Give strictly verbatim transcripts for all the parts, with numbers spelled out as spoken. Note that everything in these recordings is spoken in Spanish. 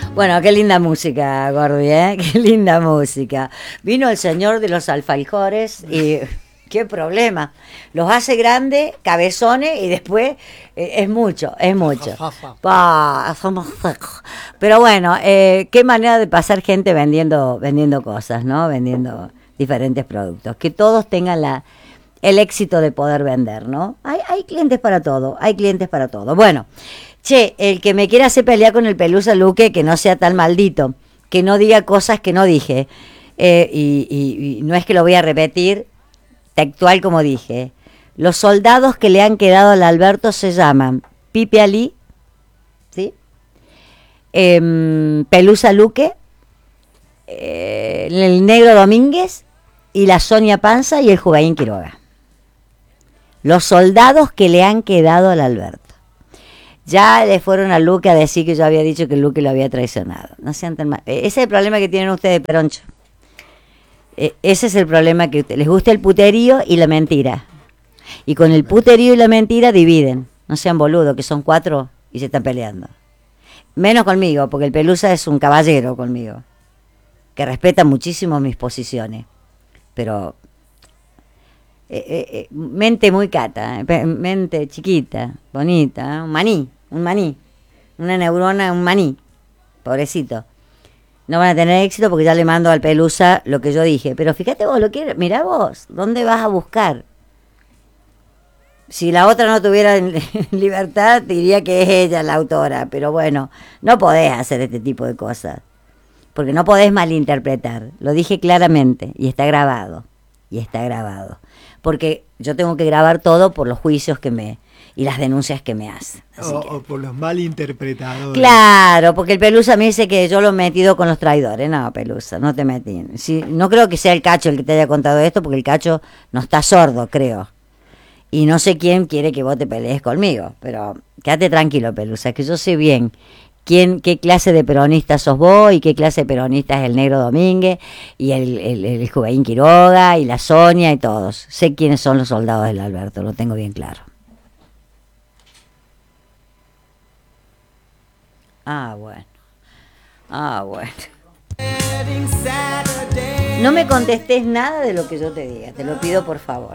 Bueno, qué linda música, Gordi, ¿eh? Qué linda música. Vino el señor de los alfajores y qué problema. Los hace grandes, cabezones y después eh, es mucho, es mucho. Pa, somos secos. Pero bueno, eh, qué manera de pasar gente vendiendo, vendiendo cosas, ¿no? Vendiendo diferentes productos. Que todos tengan la, el éxito de poder vender, ¿no? Hay, hay clientes para todo, hay clientes para todo. Bueno. Che, el que me quiera hacer pelear con el Pelusa Luque, que no sea tan maldito, que no diga cosas que no dije, eh, y, y, y no es que lo voy a repetir textual como dije. Los soldados que le han quedado al Alberto se llaman Pipe Ali, ¿sí? Eh, Pelusa Luque, eh, el Negro Domínguez y la Sonia Panza y el Jugaín Quiroga. Los soldados que le han quedado al Alberto. Ya le fueron a Luque a decir que yo había dicho que Luque lo había traicionado. No sean tan mal. Ese es el problema que tienen ustedes, Peroncho. E- ese es el problema que les gusta el puterío y la mentira. Y con el puterío y la mentira dividen. No sean boludos, que son cuatro y se están peleando. Menos conmigo, porque el Pelusa es un caballero conmigo, que respeta muchísimo mis posiciones. Pero eh, eh, mente muy cata, eh, mente chiquita, bonita, ¿eh? un maní. Un maní, una neurona, un maní, pobrecito. No van a tener éxito porque ya le mando al Pelusa lo que yo dije. Pero fíjate vos, lo que mirá vos, ¿dónde vas a buscar? Si la otra no tuviera libertad, te diría que es ella la autora. Pero bueno, no podés hacer este tipo de cosas. Porque no podés malinterpretar. Lo dije claramente y está grabado. Y está grabado. Porque yo tengo que grabar todo por los juicios que me... y las denuncias que me hacen. O, o por los malinterpretadores. Claro, porque el Pelusa me dice que yo lo he metido con los traidores. No, Pelusa, no te metí. Sí, no creo que sea el Cacho el que te haya contado esto, porque el Cacho no está sordo, creo. Y no sé quién quiere que vos te pelees conmigo, pero quédate tranquilo, Pelusa, que yo sé bien quién, qué clase de peronista sos vos y qué clase de peronista es el Negro Domínguez y el, el, el Jugaín Quiroga y la Sonia y todos. Sé quiénes son los soldados del Alberto, lo tengo bien claro. Ah, bueno. Ah, bueno. No me contestes nada de lo que yo te diga, te lo pido por favor.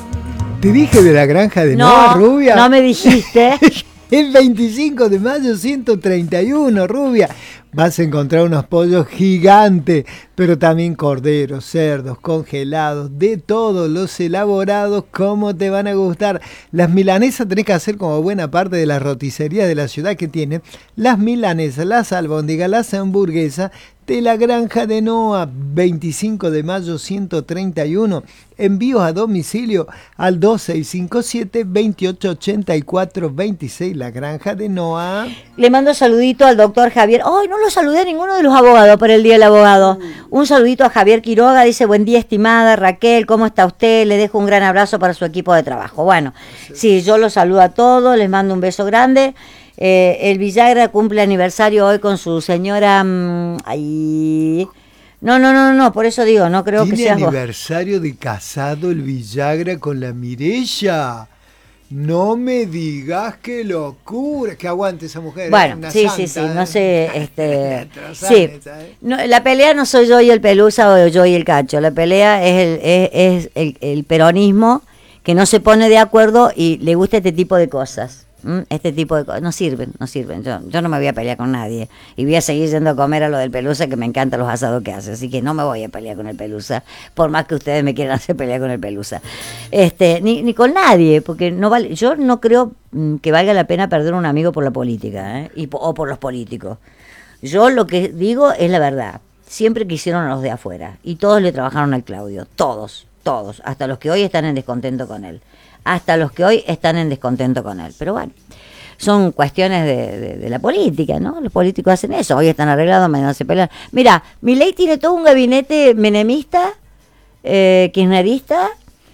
Te dije de la granja de No, Noa, Rubia. No me dijiste. El veinticinco de mayo, ciento treinta y uno, Rubia. Vas a encontrar unos pollos gigantes, pero también corderos, cerdos, congelados, de todos los elaborados, como te van a gustar. Las milanesas tenés que hacer como buena parte de las roticerías de la ciudad que tienen. Las milanesas, las albóndigas, las hamburguesas de la granja de Noa, veinticinco de mayo, ciento treinta y uno. Envíos a domicilio al dos seis cinco siete, veintiocho ochenta y cuatro veintiséis, la granja de Noa. Le mando saludito al doctor Javier. ¡Ay, no lo saludé a ninguno de los abogados por el Día del Abogado! Un saludito a Javier Quiroga, dice, buen día, estimada Raquel, ¿cómo está usted? Le dejo un gran abrazo para su equipo de trabajo. Bueno, sí, yo los saludo a todos, les mando un beso grande. Eh, el Villagra cumple aniversario hoy con su señora... Mmm, ay, no, no, no, no, por eso digo, no creo que sea... ¿Tiene aniversario de casado el Villagra con la Mireya? No me digas qué locura, que aguante esa mujer. Bueno, una sí, santa, sí, sí, ¿eh? no sé, este, Trozane, sí, ¿sabes? no, la pelea no soy yo y el Pelusa o yo y el Cacho, la pelea es el, es, es el, el peronismo que no se pone de acuerdo y le gusta este tipo de cosas. ¿Mm? Este tipo de cosas no sirven, no sirven. Yo, yo no me voy a pelear con nadie y voy a seguir yendo a comer a lo del Pelusa, que me encantan los asados que hace, así que no me voy a pelear con el Pelusa, por más que ustedes me quieran hacer pelear con el Pelusa, este, ni, ni con nadie, porque no vale. Yo no creo mm, que valga la pena perder un amigo por la política, ¿eh? y, o por los políticos. Yo lo que digo es la verdad. Siempre quisieron a los de afuera y todos le trabajaron al Claudio, todos, todos, hasta los que hoy están en descontento con él. Hasta los que hoy están en descontento con él. Pero bueno, son cuestiones de, de, de la política, ¿no? Los políticos hacen eso, hoy están arreglados, mañana se pelean. Mira, Milei tiene todo un gabinete menemista, eh, kirchnerista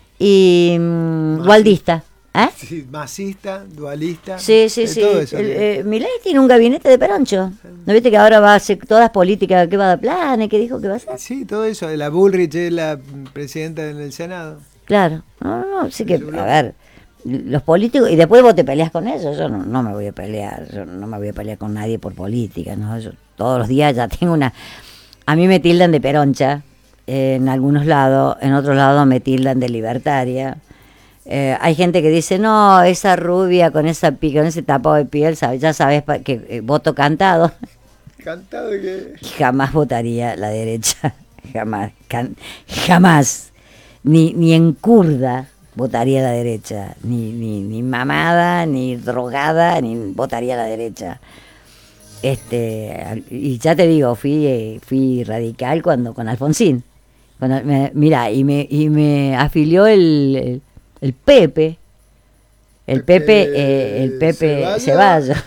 y mm, dualdista. ¿Eh? Sí, masista, dualista. Sí, sí, sí. Todo eso, El, eh, Milei tiene un gabinete de peroncho. ¿No viste que ahora va a hacer todas políticas, que va a dar planes, que dijo que va a hacer? Sí, todo eso. La Bullrich es la presidenta del Senado. Claro, no, no, sí que, a ver, los políticos, y después vos te peleas con ellos. Yo no, no me voy a pelear, yo no me voy a pelear con nadie por política, ¿no? Yo todos los días ya tengo una... A mí me tildan de peroncha, eh, en algunos lados, en otros lados me tildan de libertaria. Eh, hay gente que dice, no, esa rubia con esa pi- con ese tapado de piel, sabe, ya sabes pa- que eh, voto cantado. ¿Cantado qué? Jamás votaría la derecha, jamás, can- jamás, ni, ni en kurda votaría la derecha, ni, ni, ni mamada, ni drogada, ni votaría la derecha. Este, y ya te digo, fui, eh, fui radical cuando con Alfonsín. Cuando me, mira, y me, y me afilió el, el, el Pepe, el Pepe, eh, el Pepe Ceballos.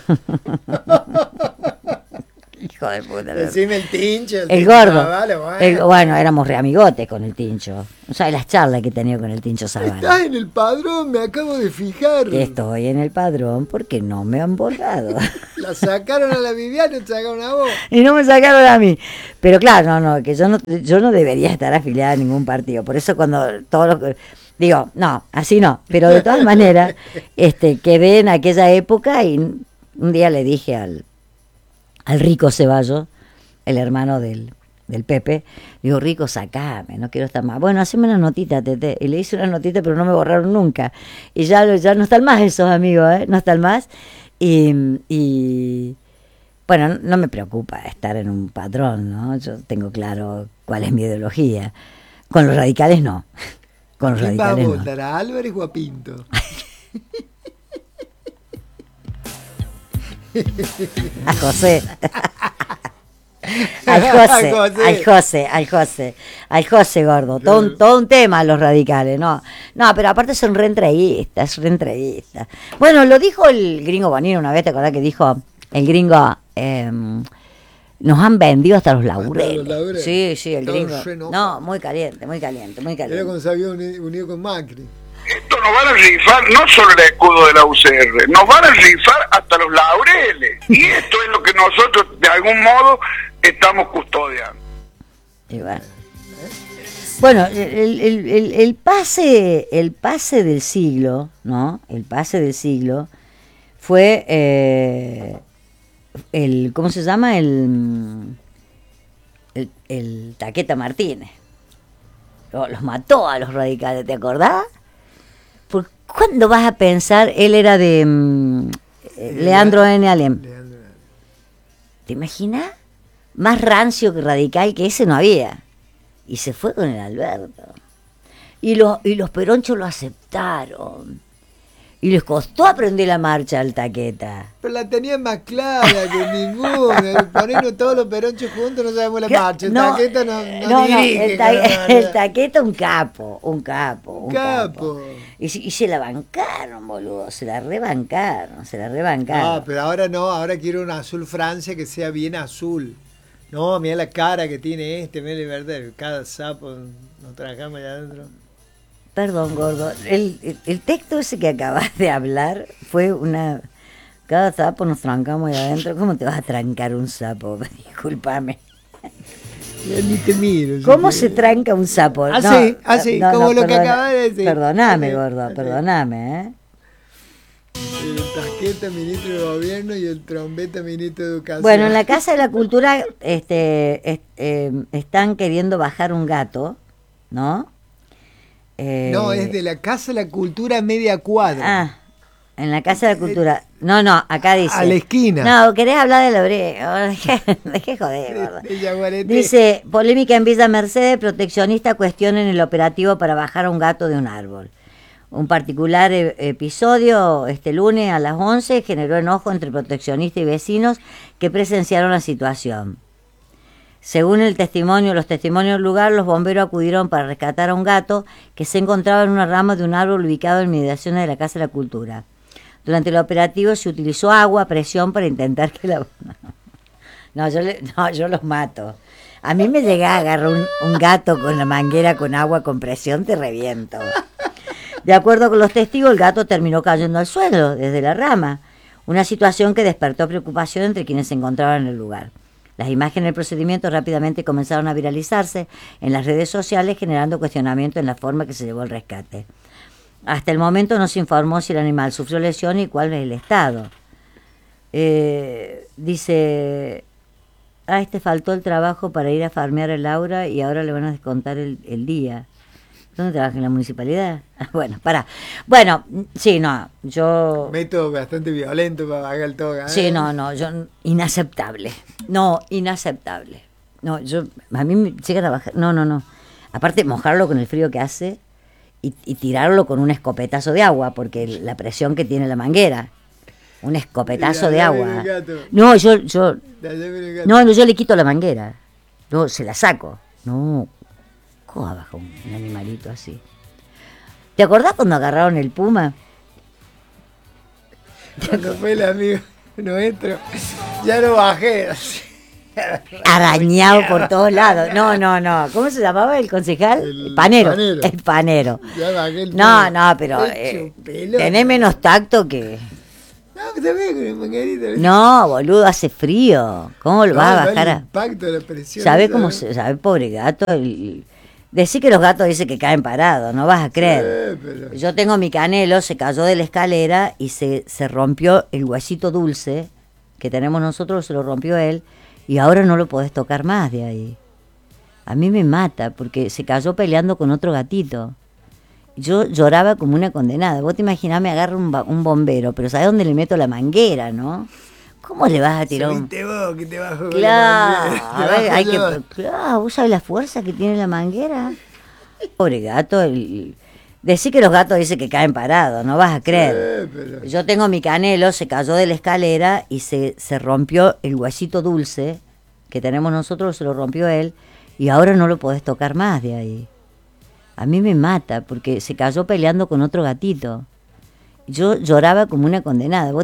Hijo de puta. Decime el tincho. El, el tincho gordo. Zavala, bueno. El, bueno, éramos re amigotes con el Tincho. O sea, las charlas que he tenido con el Tincho Zavala. Estás en el padrón, me acabo de fijar. Estoy en el padrón porque no me han borrado. La sacaron a la Viviana y te sacaron a vos. Y no me sacaron a mí. Pero claro, no, no, que yo no, yo no debería estar afiliada a ningún partido. Por eso cuando todos los... Digo, no, así no. Pero de todas maneras, este, quedé en aquella época y un día le dije al, al Rico Ceballos, el hermano del, del Pepe, digo, Rico, sacame, no quiero estar más. Bueno, haceme una notita, Tete. Y le hice una notita, pero no me borraron nunca. Y ya, ya no están más esos amigos, ¿eh? No están más. Y, y bueno, no me preocupa estar en un patrón, ¿no? Yo tengo claro cuál es mi ideología. Con los radicales no. Con los ¿Quién va a radicales votar? no. ¿A Álvarez o a Pinto? A José. Al José, al José, al José, al José gordo, todo un, todo un tema los radicales, no, no, pero aparte son reentreguistas, reentreguistas. Bueno, lo dijo el gringo Bonino una vez, ¿te acordás que dijo el gringo? Eh, nos han vendido hasta los laureles. Hasta los laureles. Sí, sí, el gringo. No, muy caliente, muy caliente, muy caliente. Era cuando se había unido, unido con Macri. Esto nos van a rifar no solo el escudo de la U C R, nos van a rifar hasta los laureles. Y esto es lo que nosotros, de algún modo, estamos custodiando. Y bueno, bueno el, el, el, el pase el pase del siglo, ¿no? El pase del siglo fue eh, el, ¿cómo se llama? El, el, el Taqueta Martínez. Los mató a los radicales, ¿te acordás? ¿Por cuándo vas a pensar? Él era de um, Leandro N. Alem. ¿Te imaginas? Más rancio que radical que ese no había. Y se fue con el Alberto. Y los, y los peronchos lo aceptaron. Y les costó aprender la marcha al Taqueta. Pero la tenían más clara que ninguno. Ponernos todos los peronchos juntos no sabemos la marcha. El no, Taqueta no, no, no, dirige. No, el, ta no, el Taqueta un capo, un capo, un capo. capo. Y, y se la bancaron, boludo, se la rebancaron, se la rebancaron. No, pero ahora no, ahora quiero un azul Francia que sea bien azul. No, mira la cara que tiene este, mira la verdad, cada sapo nos trajamos allá adentro. Perdón, gordo, el, el, el texto ese que acabas de hablar fue una... Cada sapo nos trancamos ahí adentro. ¿Cómo te vas a trancar un sapo? Discúlpame. Ya ni te miro. ¿Cómo se tranca un sapo? Así, no, así, no, como no, lo perdona, que acabas de decir. Perdóname, así, gordo, así. Perdóname, ¿eh? El Taqueta, ministro de Gobierno, y el Trombeta, ministro de Educación. Bueno, en la Casa de la Cultura este, es, eh, están queriendo bajar un gato, ¿no? Eh, no, es de la Casa de la Cultura media cuadra. Ah, en la Casa de la Cultura. No, no, acá dice. A la esquina. No, querés hablar de la obrera. Dejé joder, de Dice, polémica en Villa Mercedes, proteccionista cuestionan el operativo para bajar a un gato de un árbol. Un particular e- episodio este lunes a las once generó enojo entre proteccionistas y vecinos que presenciaron la situación. Según el testimonio, los testimonios del lugar, los bomberos acudieron para rescatar a un gato que se encontraba en una rama de un árbol ubicado en inmediaciones de la Casa de la Cultura. Durante el operativo se utilizó agua a presión para intentar que la... No, yo, le... no, yo los mato. A mí me llega a agarrar un, un gato con la manguera con agua con presión, te reviento. De acuerdo con los testigos, el gato terminó cayendo al suelo desde la rama, una situación que despertó preocupación entre quienes se encontraban en el lugar. Las imágenes del procedimiento rápidamente comenzaron a viralizarse en las redes sociales, generando cuestionamiento en la forma que se llevó el rescate. Hasta el momento no se informó si el animal sufrió lesión y cuál es el estado. Eh, dice, a este faltó el trabajo para ir a farmear a Laura y ahora le van a descontar el, el día. ¿Dónde trabaja? ¿En la municipalidad? Bueno, pará. Bueno, sí, no, yo... Método bastante violento para pagar el toga. ¿eh? Sí, no, no, yo... Inaceptable. No, inaceptable. No, yo... A mí me llega a trabajar... No, no, no. Aparte, mojarlo con el frío que hace y, y tirarlo con un escopetazo de agua, porque la presión que tiene la manguera. Un escopetazo de agua. No, yo... yo no, no, yo le quito la manguera. No, se la saco. No... ¿Cómo baja un, un animalito así? ¿Te acordás cuando agarraron el puma? Cuando fue el amigo nuestro, ya lo bajé. Arañado por todos lados. No, no, no. ¿Cómo se llamaba el concejal? El El panero. panero. El panero. Ya bajé el No, puma. no, pero eh, tenés menos tacto que... No, que también con el manguerito. No, boludo, hace frío. ¿Cómo lo No, vas a no, bajar el a...? impacto de la presión. ¿Sabe cómo ¿sabes? se...? ¿Sabe, pobre gato? El... Decir que los gatos dicen que caen parados, no vas a creer. Sí, pero- Yo tengo mi Canelo, se cayó de la escalera y se, se rompió el huesito dulce que tenemos nosotros, se lo rompió él y ahora no lo podés tocar más de ahí. A mí me mata porque se cayó peleando con otro gatito. Yo lloraba como una condenada. Vos te imaginás, me agarra un, ba- un bombero, pero ¿sabés dónde le meto la manguera, no? ¿Cómo le vas a tirar un...? Subiste vos que te bajo con Claro, la a ver, hay que, manguera. claro, ¿vos sabés la fuerza que tiene la manguera? Pobre gato, el, decir que los gatos dicen que caen parados, no vas a creer. Sí, pero- Yo tengo mi Canelo, se cayó de la escalera y se, se rompió el huesito dulce que tenemos nosotros, se lo rompió él y ahora no lo podés tocar más de ahí. A mí me mata porque se cayó peleando con otro gatito. Yo lloraba como una condenada. Vos